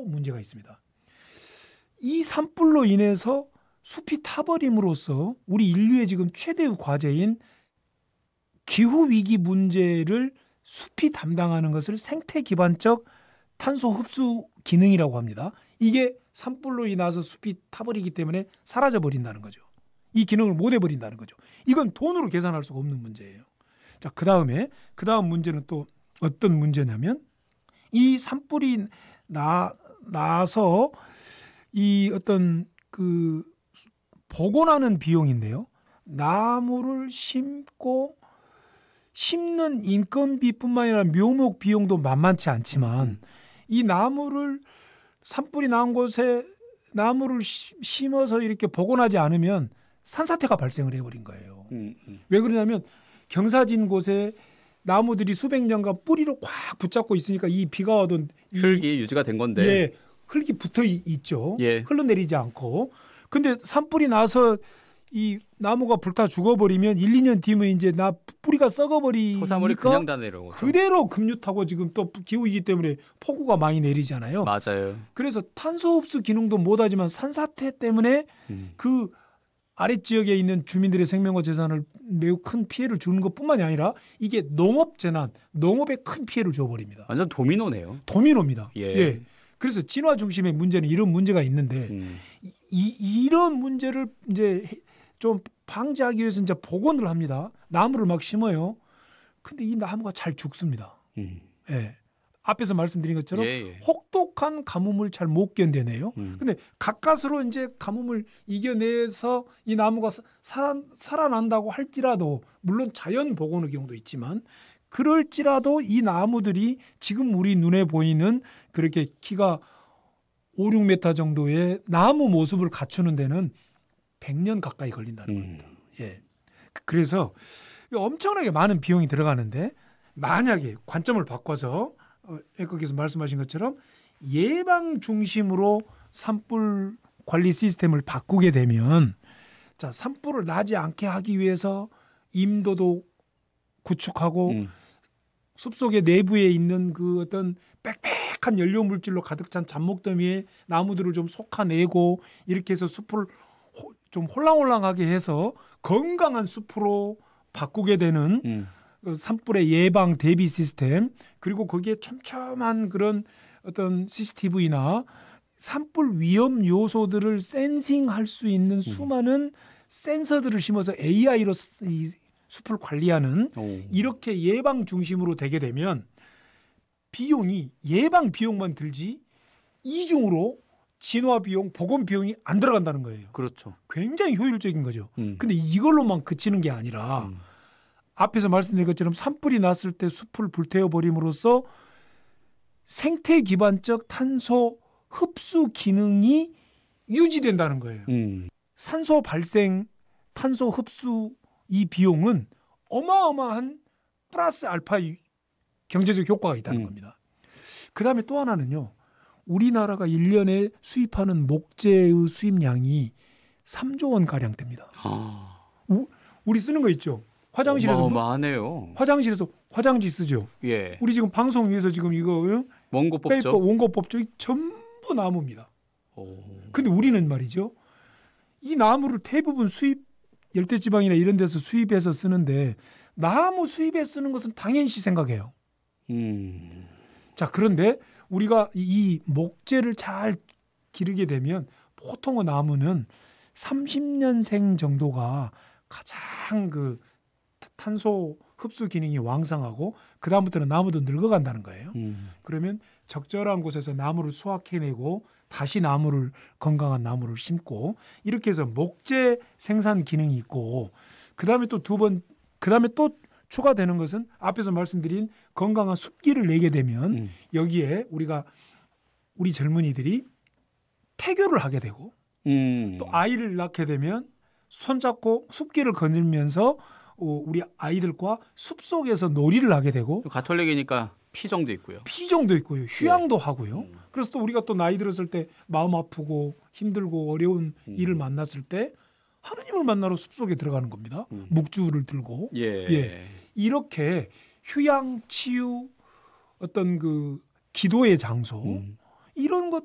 문제가 있습니다. 이 산불로 인해서 숲이 타버림으로써 우리 인류의 지금 최대의 과제인 기후위기 문제를 숲이 담당하는 것을 생태 기반적 탄소 흡수 기능이라고 합니다. 이게 산불로 인해서 숲이 타버리기 때문에 사라져 버린다는 거죠. 이 기능을 못 해버린다는 거죠. 이건 돈으로 계산할 수가 없는 문제예요. 자, 그 다음 문제는 또 어떤 문제냐면 이 산불이 나서 이 어떤 그 복원하는 비용인데요. 나무를 심는 인건비뿐만 아니라 묘목 비용도 만만치 않지만 이 나무를 산불이 난 곳에 나무를 심어서 이렇게 복원하지 않으면 산사태가 발생을 해버린 거예요. 왜 그러냐면 경사진 곳에 나무들이 수백 년간 뿌리로 꽉 붙잡고 있으니까 이 비가 와도 흙이 유지가 된 건데 예, 흙이 붙어 있죠. 예. 흘러내리지 않고. 근데 산불이 나서 이 나무가 불타 죽어버리면 1, 2년 뒤면 이제 뿌리가 썩어버리니까 토사물이 그냥 다 내려오죠. 그대로 급류타고 지금 또 기후이기 때문에 폭우가 많이 내리잖아요. 맞아요. 그래서 탄소 흡수 기능도 못하지만 산사태 때문에 그 아랫지역에 있는 주민들의 생명과 재산을 매우 큰 피해를 주는 것뿐만이 아니라 이게 농업 재난, 농업에 큰 피해를 줘버립니다. 완전 도미노네요. 도미노입니다. 예. 예. 그래서 진화 중심의 문제는 이런 문제가 있는데 이런 문제를 이제 좀 방지하기 위해서 이제 복원을 합니다. 나무를 막 심어요. 근데 이 나무가 잘 죽습니다. 예. 앞에서 말씀드린 것처럼 혹독한 가뭄을 잘 못 견뎌내요. 근데 가까스로 이제 가뭄을 이겨내서 이 나무가 살아난다고 할지라도 물론 자연 복원의 경우도 있지만 그럴지라도 이 나무들이 지금 우리 눈에 보이는 그렇게 키가 5, 6m 정도의 나무 모습을 갖추는 데는 100년 가까이 걸린다는 겁니다. 예. 그래서 엄청나게 많은 비용이 들어가는데 만약에 관점을 바꿔서 앵커께서 말씀하신 것처럼 예방 중심으로 산불 관리 시스템을 바꾸게 되면 자, 산불을 나지 않게 하기 위해서 임도도 구축하고 숲속의 내부에 있는 그 어떤 빽빽한 연료 물질로 가득 찬 잡목더미에 나무들을 좀 솎아내고 이렇게 해서 숲을 좀 홀랑홀랑하게 해서 건강한 숲으로 바꾸게 되는 산불의 예방 대비 시스템 그리고 거기에 촘촘한 그런 어떤 CCTV나 산불 위험 요소들을 센싱할 수 있는 수많은 센서들을 심어서 AI로 이 숲을 관리하는 이렇게 예방 중심으로 되게 되면 비용이 예방 비용만 들지 이중으로 진화 비용, 복원 비용이 안 들어간다는 거예요. 그렇죠. 굉장히 효율적인 거죠. 근데 이걸로만 그치는 게 아니라 앞에서 말씀드린 것처럼 산불이 났을 때 숲을 불태워 버림으로써 생태 기반적 탄소 흡수 기능이 유지된다는 거예요. 산소 발생, 탄소 흡수 이 비용은 어마어마한 플러스 알파 경제적 효과가 있다는 겁니다. 그다음에 또 하나는요. 우리나라가 1년에 수입하는 목재의 수입량이 3조 원 가량 됩니다. 우리 쓰는 거 있죠. 화장실에서 어마어마하네요. 화장실에서 화장지 쓰죠. 예. 우리 지금 방송 위해서 지금 이거 원고 페이퍼 뽑죠. 원고 뽑죠. 전부 나무입니다. 근데 우리는 말이죠. 이 나무를 대부분 열대지방이나 이런 데서 수입해서 쓰는데 나무 수입에 쓰는 것은 당연시 생각해요. 자, 그런데 우리가 이 목재를 잘 기르게 되면 보통의 나무는 30년생 정도가 가장 그 탄소 흡수 기능이 왕성하고 그 다음부터는 나무도 늙어간다는 거예요. 그러면 적절한 곳에서 나무를 수확해내고 다시 건강한 나무를 심고 이렇게 해서 목재 생산 기능이 있고 그다음에 또 그다음에 또 추가되는 것은 앞에서 말씀드린 건강한 숲길을 내게 되면 여기에 우리 젊은이들이 태교를 하게 되고 또 아이를 낳게 되면 손잡고 숲길을 거닐면서 우리 아이들과 숲속에서 놀이를 하게 되고 가톨릭이니까 피정도 있고요. 피정도 있고요. 휴양도 하고요. 그래서 또 우리가 또 나이 들었을 때 마음 아프고 힘들고 어려운 일을 만났을 때 하느님을 만나러 숲속에 들어가는 겁니다. 묵주를 들고. 예. 이렇게 휴양, 치유, 어떤 그 기도의 장소 이런 것